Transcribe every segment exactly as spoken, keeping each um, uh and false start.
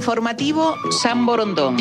Informativo San Borondón.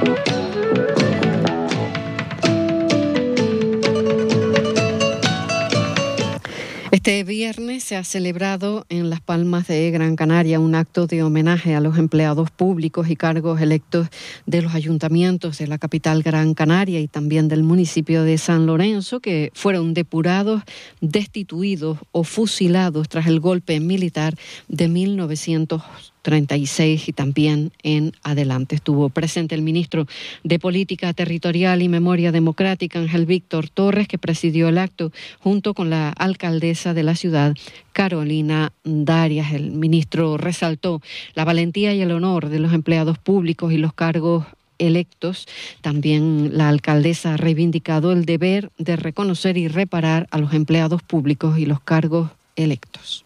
Este viernes se ha celebrado en Las Palmas de Gran Canaria un acto de homenaje a los empleados públicos y cargos electos de los ayuntamientos de la capital Gran Canaria y también del municipio de San Lorenzo, que fueron depurados, destituidos o fusilados tras el golpe militar de mil novecientos treinta y seis y también en adelante. Estuvo presente el ministro de Política Territorial y Memoria Democrática, Ángel Víctor Torres, que presidió el acto junto con la alcaldesa de la ciudad, Carolina Darias. El ministro resaltó la valentía y el honor de los empleados públicos y los cargos electos. También la alcaldesa ha reivindicado el deber de reconocer y reparar a los empleados públicos y los cargos electos.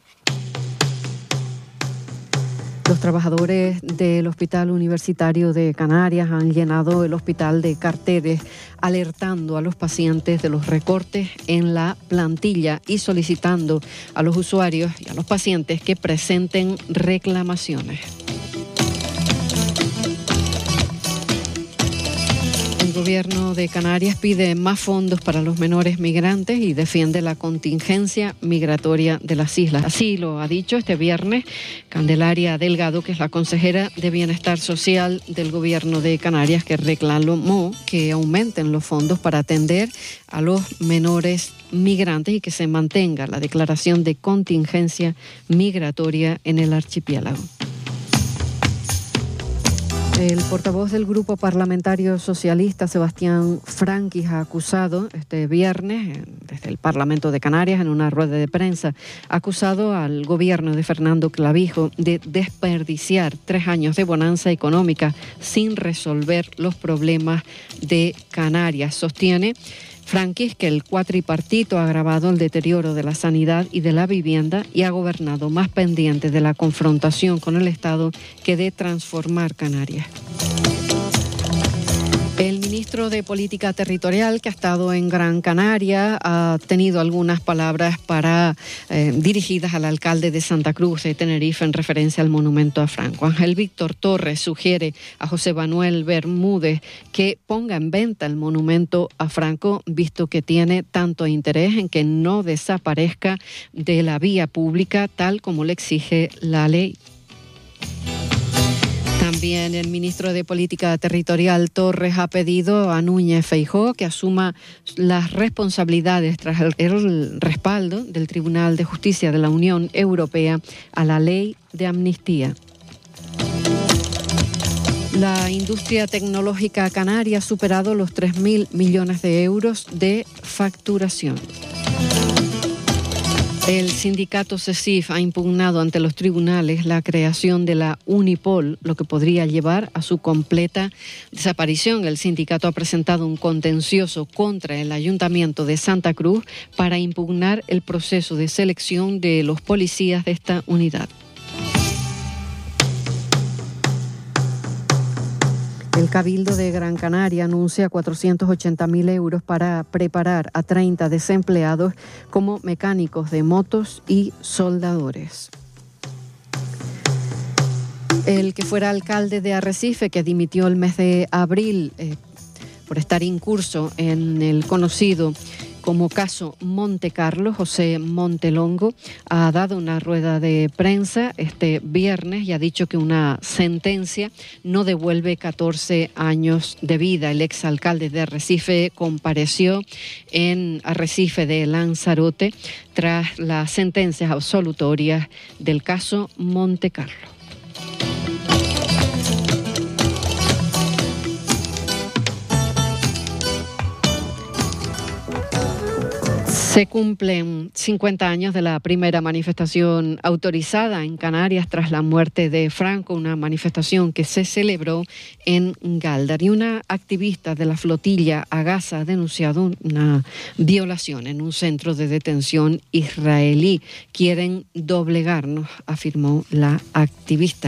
Los trabajadores del Hospital Universitario de Canarias han llenado el hospital de carteles alertando a los pacientes de los recortes en la plantilla y solicitando a los usuarios y a los pacientes que presenten reclamaciones. El gobierno de Canarias pide más fondos para los menores migrantes y defiende la contingencia migratoria de las islas. Así lo ha dicho este viernes Candelaria Delgado, que es la consejera de Bienestar Social del gobierno de Canarias, que reclamó que aumenten los fondos para atender a los menores migrantes y que se mantenga la declaración de contingencia migratoria en el archipiélago. El portavoz del Grupo Parlamentario Socialista, Sebastián Franquis, ha acusado este viernes desde el Parlamento de Canarias en una rueda de prensa, ha acusado al gobierno de Fernando Clavijo de desperdiciar tres años de bonanza económica sin resolver los problemas de Canarias. Sostiene Franquis que el cuatripartito ha agravado el deterioro de la sanidad y de la vivienda y ha gobernado más pendiente de la confrontación con el Estado que de transformar Canarias. El ministro de Política Territorial, que ha estado en Gran Canaria, ha tenido algunas palabras para eh, dirigidas al alcalde de Santa Cruz de Tenerife en referencia al monumento a Franco. Ángel Víctor Torres sugiere a José Manuel Bermúdez que ponga en venta el monumento a Franco, visto que tiene tanto interés en que no desaparezca de la vía pública, tal como le exige la ley. También el ministro de Política Territorial, Torres, ha pedido a Núñez Feijóo que asuma las responsabilidades tras el, el respaldo del Tribunal de Justicia de la Unión Europea a la ley de amnistía. La industria tecnológica canaria ha superado los tres mil millones de euros de facturación. El sindicato CESIF ha impugnado ante los tribunales la creación de la Unipol, lo que podría llevar a su completa desaparición. El sindicato ha presentado un contencioso contra el Ayuntamiento de Santa Cruz para impugnar el proceso de selección de los policías de esta unidad. El Cabildo de Gran Canaria anuncia cuatrocientos ochenta mil euros para preparar a treinta desempleados como mecánicos de motos y soldadores. El que fuera alcalde de Arrecife, que dimitió el mes de abril eh, por estar incurso en el conocido como caso Monte Carlo, José Montelongo, ha dado una rueda de prensa este viernes y ha dicho que una sentencia no devuelve catorce años de vida. El exalcalde de Arrecife compareció en Arrecife de Lanzarote tras las sentencias absolutorias del caso Monte Carlo. Se cumplen cincuenta años de la primera manifestación autorizada en Canarias tras la muerte de Franco, una manifestación que se celebró en Galdar. Y una activista de la flotilla Agasa ha denunciado una violación en un centro de detención israelí. Quieren doblegarnos, afirmó la activista.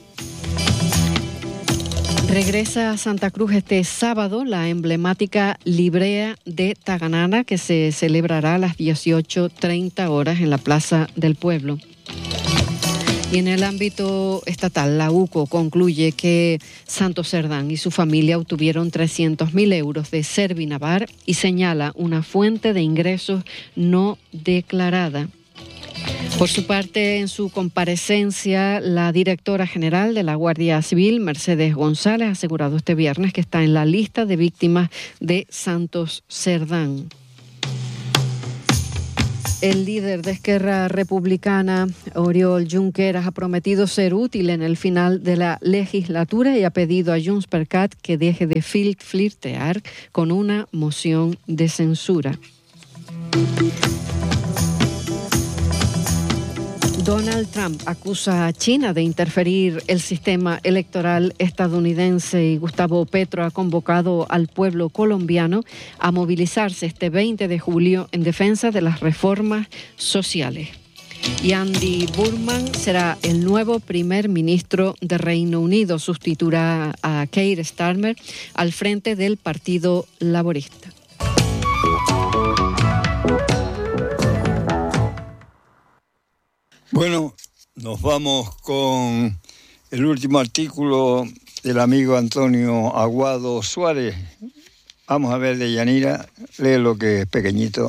Regresa a Santa Cruz este sábado la emblemática Librea de Taganana, que se celebrará a las dieciocho treinta horas en la Plaza del Pueblo. Y en el ámbito estatal, la U C O concluye que Santos Cerdán y su familia obtuvieron trescientos mil euros de Servinavar y señala una fuente de ingresos no declarada. Por su parte, en su comparecencia, la directora general de la Guardia Civil, Mercedes González, ha asegurado este viernes que está en la lista de víctimas de Santos Cerdán. El líder de Esquerra Republicana, Oriol Junqueras, ha prometido ser útil en el final de la legislatura y ha pedido a Junts per Cat que deje de flirtear con una moción de censura. Donald Trump acusa a China de interferir el sistema electoral estadounidense y Gustavo Petro ha convocado al pueblo colombiano a movilizarse este veinte de julio en defensa de las reformas sociales. Y Andy Burnham será el nuevo primer ministro de Reino Unido, sustituirá a Keir Starmer al frente del Partido Laborista. Bueno, nos vamos con el último artículo del amigo Antonio Aguado Suárez. Vamos a ver, de Yanira, lee lo que es pequeñito.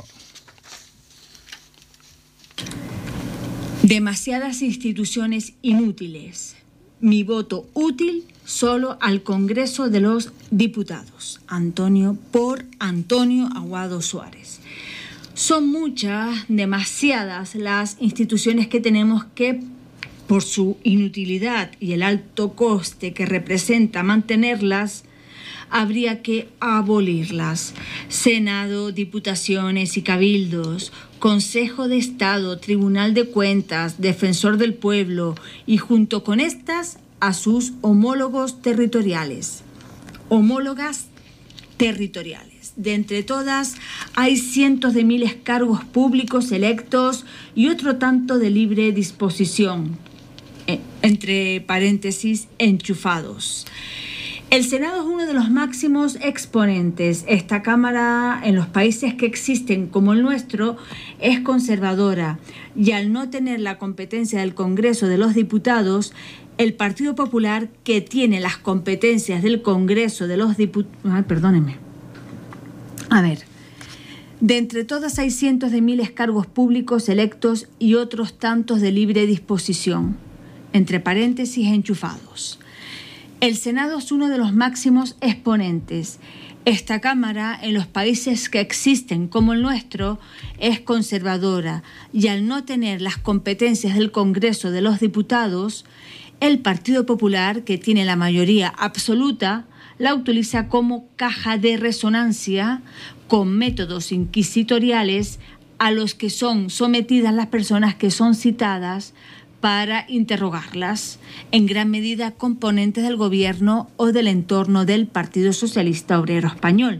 Demasiadas instituciones inútiles. Mi voto útil solo al Congreso de los Diputados. Antonio por Antonio Aguado Suárez. Son muchas, demasiadas las instituciones que tenemos que, por su inutilidad y el alto coste que representa mantenerlas, habría que abolirlas. Senado, diputaciones y cabildos, Consejo de Estado, Tribunal de Cuentas, Defensor del Pueblo y junto con estas a sus homólogos territoriales. Homólogas territoriales. De entre todas hay cientos de miles cargos públicos electos y otro tanto de libre disposición, eh, entre paréntesis, enchufados. El Senado es uno de los máximos exponentes. Esta Cámara, en los países que existen como el nuestro, es conservadora y al no tener la competencia del Congreso de los Diputados, el Partido Popular, que tiene las competencias del Congreso de los Diputados... Ay, perdónenme. A ver, de entre todas hay cientos de miles cargos públicos electos y otros tantos de libre disposición, entre paréntesis, enchufados. El Senado es uno de los máximos exponentes. Esta Cámara, en los países que existen como el nuestro, es conservadora y al no tener las competencias del Congreso de los Diputados, el Partido Popular, que tiene la mayoría absoluta, la utiliza como caja de resonancia con métodos inquisitoriales a los que son sometidas las personas que son citadas para interrogarlas, en gran medida componentes del gobierno o del entorno del Partido Socialista Obrero Español.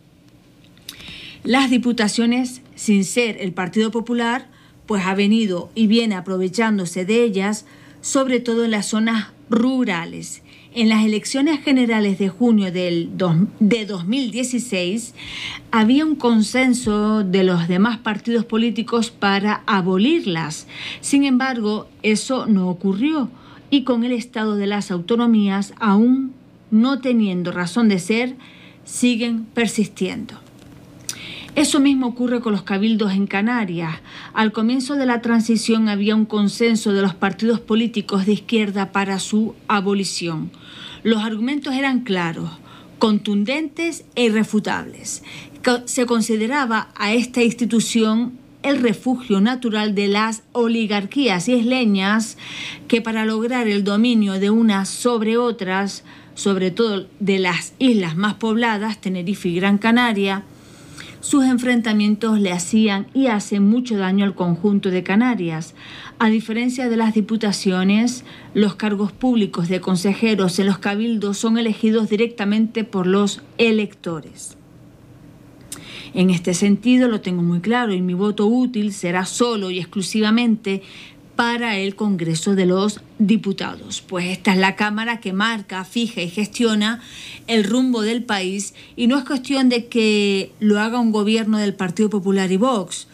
Las diputaciones, sin ser el Partido Popular, pues ha venido y viene aprovechándose de ellas, sobre todo en las zonas rurales. En las elecciones generales de junio del dos, de dos mil dieciséis había un consenso de los demás partidos políticos para abolirlas. Sin embargo, eso no ocurrió y con el estado de las autonomías, aún no teniendo razón de ser, siguen persistiendo. Eso mismo ocurre con los cabildos en Canarias. Al comienzo de la transición había un consenso de los partidos políticos de izquierda para su abolición. Los argumentos eran claros, contundentes e irrefutables. Se consideraba a esta institución el refugio natural de las oligarquías isleñas que para lograr el dominio de unas sobre otras, sobre todo de las islas más pobladas, Tenerife y Gran Canaria, sus enfrentamientos le hacían y hacen mucho daño al conjunto de Canarias. A diferencia de las diputaciones, los cargos públicos de consejeros en los cabildos son elegidos directamente por los electores. En este sentido lo tengo muy claro y mi voto útil será solo y exclusivamente para el Congreso de los Diputados, pues esta es la Cámara que marca, fija y gestiona el rumbo del país y no es cuestión de que lo haga un gobierno del Partido Popular y Vox,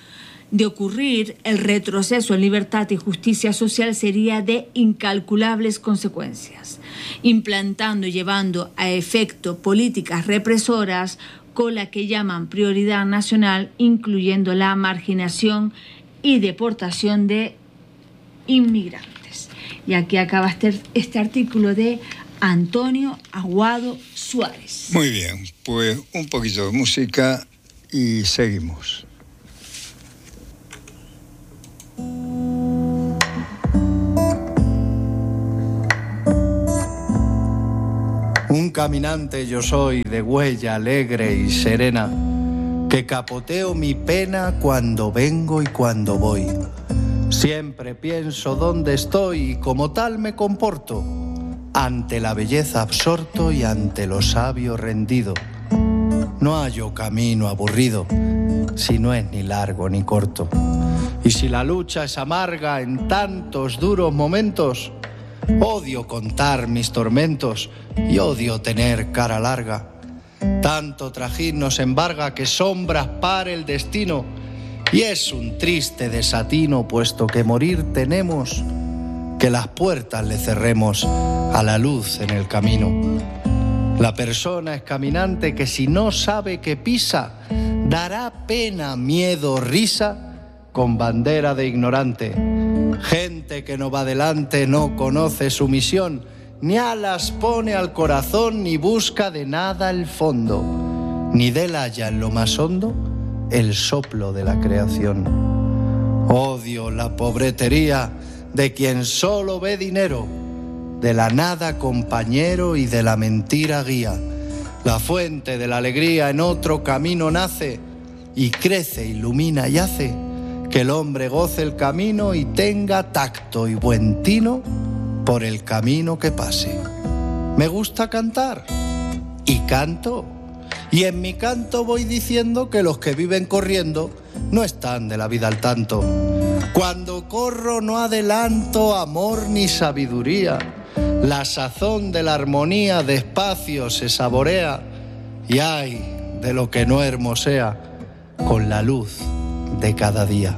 De ocurrir, el retroceso en libertad y justicia social sería de incalculables consecuencias, implantando y llevando a efecto políticas represoras con la que llaman prioridad nacional, incluyendo la marginación y deportación de inmigrantes. Y aquí acaba este, este artículo de Antonio Aguado Suárez. Muy bien, pues un poquito de música y seguimos. Un caminante yo soy de huella alegre y serena, que capoteo mi pena cuando vengo y cuando voy. Siempre pienso dónde estoy y como tal me comporto, ante la belleza absorto y ante lo sabio rendido. No hallo camino aburrido, si no es ni largo ni corto. Y si la lucha es amarga en tantos duros momentos, odio contar mis tormentos y odio tener cara larga. Tanto trajín nos embarga que sombras pare el destino, y es un triste desatino, puesto que morir tenemos, que las puertas le cerremos a la luz en el camino. La persona es caminante que si no sabe que pisa, dará pena, miedo, risa, con bandera de ignorante. Gente que no va adelante no conoce su misión, ni alas pone al corazón, ni busca de nada el fondo, ni del haya en lo más hondo el soplo de la creación. Odio la pobretería de quien solo ve dinero, de la nada compañero y de la mentira guía. La fuente de la alegría en otro camino nace, y crece, ilumina y hace que el hombre goce el camino y tenga tacto y buen tino por el camino que pase. Me gusta cantar y canto, y en mi canto voy diciendo que los que viven corriendo no están de la vida al tanto. Cuando corro no adelanto amor ni sabiduría, la sazón de la armonía despacio se saborea, y ay de lo que no hermosea con la luz de cada día.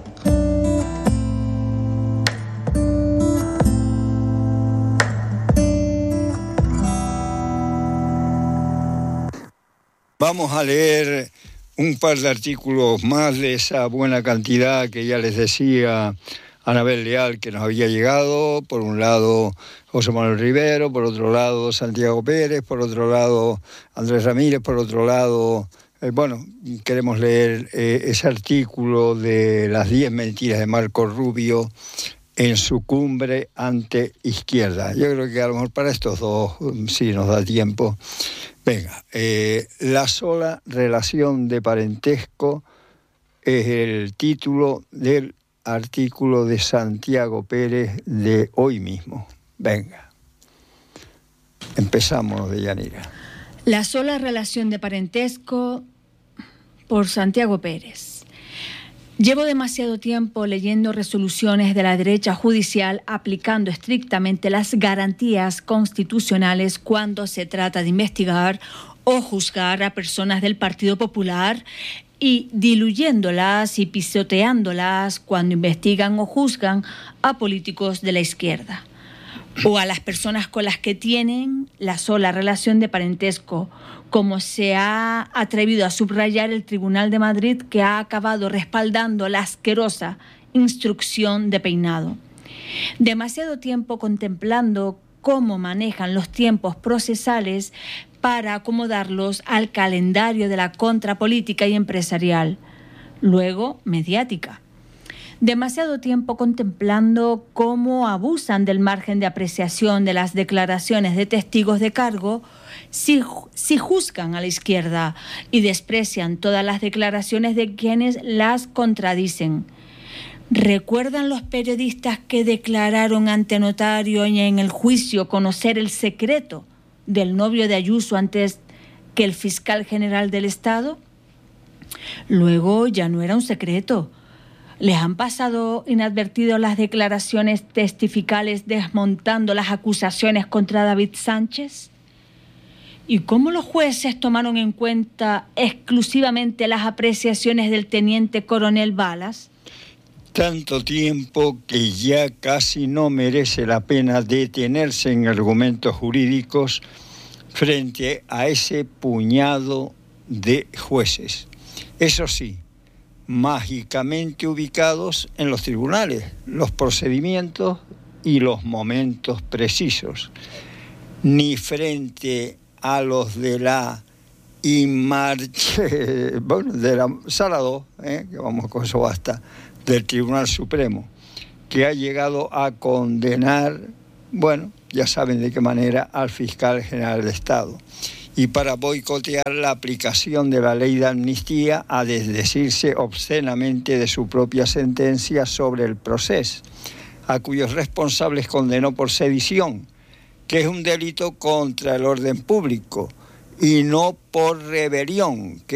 Vamos a leer un par de artículos más de esa buena cantidad que ya les decía Anabel Leal que nos había llegado. Por un lado José Manuel Rivero, por otro lado Santiago Pérez, por otro lado Andrés Ramírez, por otro lado, eh, bueno, queremos leer eh, ese artículo de las diez mentiras de Marco Rubio en su cumbre ante Izquierda. Yo creo que a lo mejor para estos dos sí nos da tiempo. Venga, eh, la sola relación de parentesco es el título del artículo de Santiago Pérez de hoy mismo. Venga, empezamos de Yanira. La sola relación de parentesco por Santiago Pérez. Llevo demasiado tiempo leyendo resoluciones de la derecha judicial aplicando estrictamente las garantías constitucionales cuando se trata de investigar o juzgar a personas del Partido Popular y diluyéndolas y pisoteándolas cuando investigan o juzgan a políticos de la izquierda o a las personas con las que tienen la sola relación de parentesco, como se ha atrevido a subrayar el Tribunal de Madrid, que ha acabado respaldando la asquerosa instrucción de Peinado. Demasiado tiempo contemplando cómo manejan los tiempos procesales para acomodarlos al calendario de la contrapolítica y empresarial, luego mediática. Demasiado tiempo contemplando cómo abusan del margen de apreciación de las declaraciones de testigos de cargo si, si juzgan a la izquierda y desprecian todas las declaraciones de quienes las contradicen. ¿Recuerdan los periodistas que declararon ante notario y en el juicio conocer el secreto del novio de Ayuso antes que el fiscal general del Estado? Luego ya no era un secreto. ¿Les han pasado inadvertido las declaraciones testificales desmontando las acusaciones contra David Sánchez? ¿Y cómo los jueces tomaron en cuenta exclusivamente las apreciaciones del teniente coronel Balas? tanto tiempo que ya casi no merece la pena detenerse en argumentos jurídicos frente a ese puñado de jueces. Eso sí, mágicamente ubicados en los tribunales, los procedimientos y los momentos precisos, ni frente a los de la inmarche, bueno, de la Sala dos, ¿eh? que vamos con eso basta, del Tribunal Supremo, que ha llegado a condenar, bueno, ya saben de qué manera, al fiscal general de Estado. Y para boicotear la aplicación de la ley de amnistía, a desdecirse obscenamente de su propia sentencia sobre el proceso, a cuyos responsables condenó por sedición, que es un delito contra el orden público, y no por rebelión, que